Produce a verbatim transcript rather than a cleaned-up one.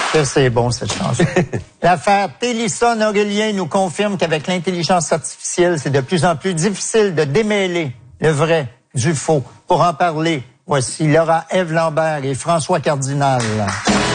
Que c'est bon, cette chanson. L'affaire Télisson-Aurélien nous confirme qu'avec l'intelligence artificielle, c'est de plus en plus difficile de démêler le vrai du faux. Pour en parler, voici Laura Ève Lambert et François Cardinal.